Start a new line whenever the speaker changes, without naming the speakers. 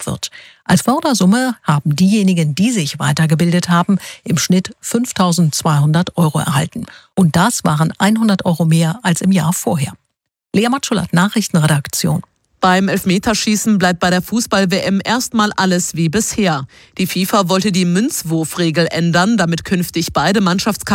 wird. Als Fördersumme haben diejenigen, die sich weitergebildet haben, im Schnitt 5.200 € erhalten. Und das waren 100 € mehr als im Jahr vorher. Lea Matschulat, Nachrichtenredaktion.
Beim Elfmeterschießen bleibt bei der Fußball-WM erstmal alles wie bisher. Die FIFA wollte die Münzwurfregel ändern, damit künftig beide Mannschaftskapitän